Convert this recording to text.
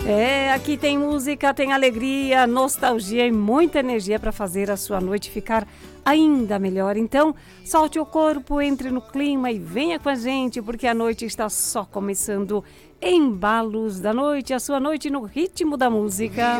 É, aqui tem música, tem alegria, nostalgia e muita energia para fazer a sua noite ficar ainda melhor. Então, solte o corpo, entre no clima e venha com a gente, porque a noite está só começando. Embalos da noite, a sua noite no ritmo da música.